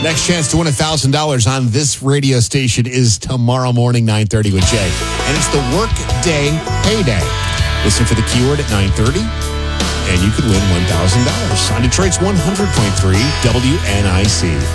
Next chance to win $1,000 on this radio station is tomorrow morning, 9:30 with Jay. And it's the Workday Payday. Listen for the keyword at 9:30, and you could win $1,000 on Detroit's 100.3 WNIC.